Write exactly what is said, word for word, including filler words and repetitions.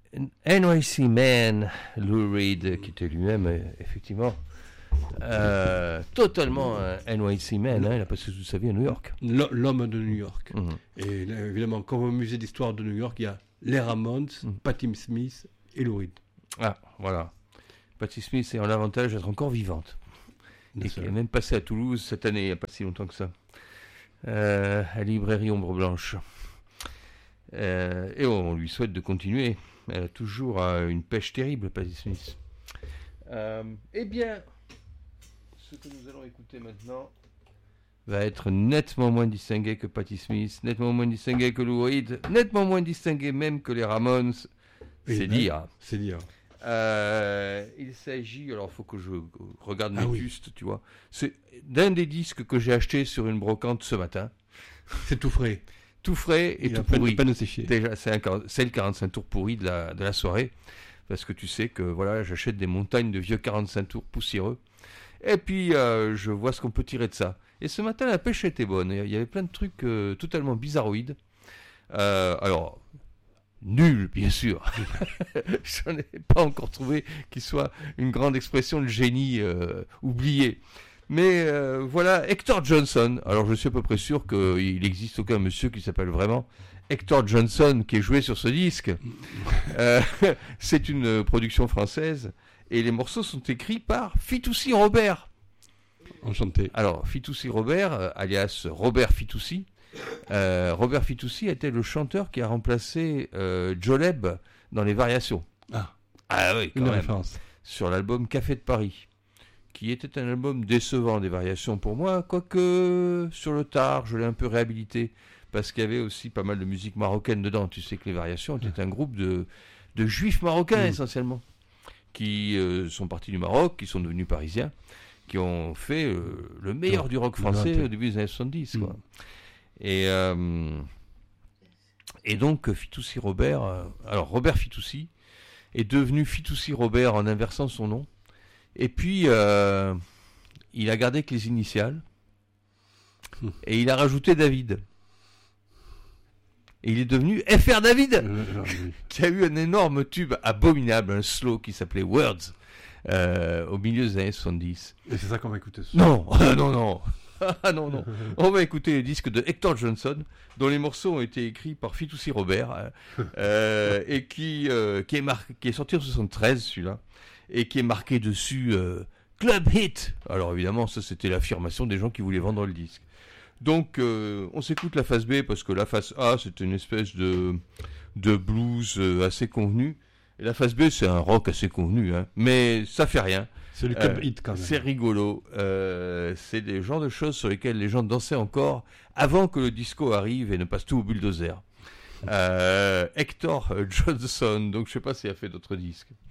N Y C Man, Lou Reed, qui était lui-même, euh, effectivement, euh, totalement un N Y C Man, hein, il a passé toute sa vie à New York. L'homme de New York. Mmh. Et là, évidemment, comme au musée d'histoire de New York, il y a les Ramones, mmh. Patti Smith et Lou Reed. Ah, voilà. Patti Smith est en avantage d'être encore vivante. Bien et sûr. Qui est même passée à Toulouse cette année, il n'y a pas si longtemps que ça. Euh, à la librairie Ombre Blanche. Euh, et on lui souhaite de continuer. Elle a toujours euh, une pêche terrible, Patti Smith. Euh, eh bien, ce que nous allons écouter maintenant va être nettement moins distingué que Patti Smith, nettement moins distingué que Lou Reed, nettement moins distingué même que les Ramones. Oui, c'est dire. C'est dire. Euh, il s'agit, alors il faut que je regarde mes ah, oui. bustes, tu vois. C'est d'un des disques que j'ai acheté sur une brocante ce matin. C'est tout frais. Tout frais et il tout a pourri. Pas de sécher. Déjà, c'est, un, c'est le quarante-cinq tours pourri de la, de la soirée. Parce que tu sais que voilà, j'achète des montagnes de vieux quarante-cinq tours poussiéreux. Et puis, euh, je vois ce qu'on peut tirer de ça. Et ce matin, la pêche était bonne. Il y avait plein de trucs euh, totalement bizarroïdes. Euh, alors, nul, bien sûr. Je n'en ai pas encore trouvé qui soit une grande expression de génie euh, oublié. Mais euh, voilà, Hector Johnson. Alors, je suis à peu près sûr qu'il n'existe aucun monsieur qui s'appelle vraiment Hector Johnson qui est joué sur ce disque. euh, c'est une production française. Et les morceaux sont écrits par Fitoussi Robert. Enchanté. Alors, Fitoussi Robert, euh, alias Robert Fitoussi. Euh, Robert Fitoussi était le chanteur qui a remplacé euh, Joleb dans Les Variations. Ah, ah oui, quand une même. référence. Sur l'album Café de Paris, qui était un album décevant des Variations pour moi, quoique sur le tard, je l'ai un peu réhabilité, parce qu'il y avait aussi pas mal de musique marocaine dedans. Tu sais que Les Variations étaient un groupe de, de juifs marocains, mmh. essentiellement, qui euh, sont partis du Maroc, qui sont devenus parisiens, qui ont fait euh, le meilleur non, du rock français au début des années soixante-dix. Mmh. Quoi. Et, euh, et donc, Fitoussi Robert, euh, alors Robert Fitoussi, est devenu Fitoussi Robert en inversant son nom. Et puis, euh, il a gardé que les initiales. Mmh. Et il a rajouté David. Et il est devenu F R David, euh, oui. qui a eu un énorme tube abominable, un slow qui s'appelait Words, euh, au milieu des années soixante-dix. Et c'est ça qu'on va écouter ce Non, ah, non, non. Ah non, non. On va écouter les disques de Hector Johnson, dont les morceaux ont été écrits par Fitoussi Robert, euh, et qui, euh, qui, est mar- qui est sorti en soixante-treize, celui-là, et qui est marqué dessus euh, Club Hit. Alors évidemment, ça c'était l'affirmation des gens qui voulaient vendre le disque. Donc, euh, on s'écoute la face B, parce que la face A, c'était une espèce de, de blues euh, assez convenu. Et la face B, c'est un rock assez convenu, hein. Mais ça fait rien. C'est le club euh, hit, quand même. C'est rigolo. Euh, c'est des genres de choses sur lesquelles les gens dansaient encore avant que le disco arrive et ne passe tout au bulldozer. Euh, Hector Johnson, donc je sais pas s'il a fait d'autres disques.